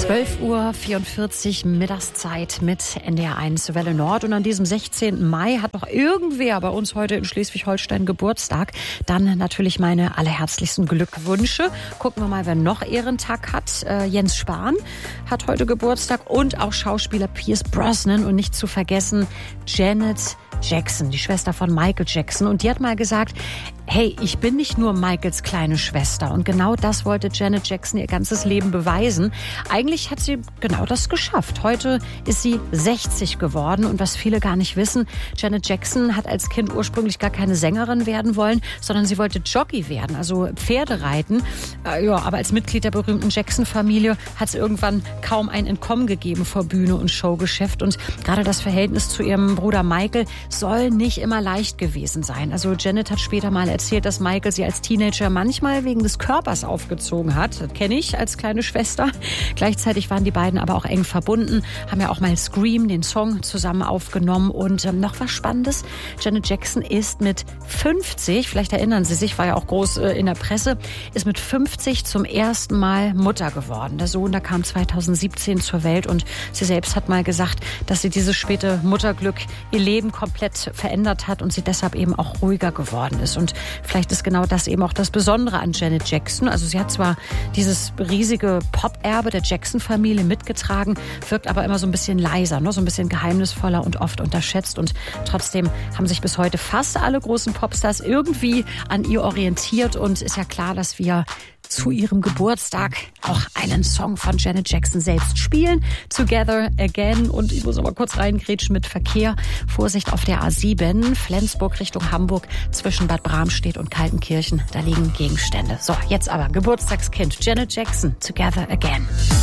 12:44 Uhr Mittagszeit mit NDR1 Welle Nord. Und an diesem 16. Mai hat noch irgendwer bei uns heute in Schleswig-Holstein Geburtstag. Dann natürlich meine allerherzlichsten Glückwünsche. Gucken wir mal, wer noch Ehrentag hat. Jens Spahn hat heute Geburtstag und auch Schauspieler Pierce Brosnan und nicht zu vergessen Janet Jackson, die Schwester von Michael Jackson. Und die hat mal gesagt, hey, ich bin nicht nur Michaels kleine Schwester. Und genau das wollte Janet Jackson ihr ganzes Leben beweisen. Eigentlich hat sie genau das geschafft. Heute ist sie 60 geworden. Und was viele gar nicht wissen, Janet Jackson hat als Kind ursprünglich gar keine Sängerin werden wollen, sondern sie wollte Jockey werden, also Pferde reiten. Aber als Mitglied der berühmten Jackson-Familie hat es irgendwann kaum ein Entkommen gegeben vor Bühne und Showgeschäft. Und gerade das Verhältnis zu ihrem Bruder Michael soll nicht immer leicht gewesen sein. Also Janet hat später mal erzählt, dass Michael sie als Teenager manchmal wegen des Körpers aufgezogen hat. Das kenne ich als kleine Schwester. Gleichzeitig waren die beiden aber auch eng verbunden, haben ja auch mal Scream, den Song, zusammen aufgenommen. Und noch was Spannendes, Janet Jackson ist mit 50, vielleicht erinnern Sie sich, war ja auch groß in der Presse, ist mit 50 zum ersten Mal Mutter geworden. Der Sohn, der kam 2017 zur Welt und sie selbst hat mal gesagt, dass sie dieses späte Mutterglück ihr Leben komplett verändert hat und sie deshalb eben auch ruhiger geworden ist. Und vielleicht ist genau das eben auch das Besondere an Janet Jackson. Also sie hat zwar dieses riesige Pop-Erbe der Jackson-Familie mitgetragen, wirkt aber immer so ein bisschen leiser, ne? So ein bisschen geheimnisvoller und oft unterschätzt. Und trotzdem haben sich bis heute fast alle großen Popstars irgendwie an ihr orientiert. Und ist ja klar, dass wir zu ihrem Geburtstag auch einen Song von Janet Jackson selbst spielen. Together Again. Und ich muss aber kurz reingrätschen mit Verkehr. Vorsicht auf der A7, Flensburg Richtung Hamburg, zwischen Bad Bramstedt und Kaltenkirchen. Da liegen Gegenstände. So, jetzt aber Geburtstagskind Janet Jackson. Together Again.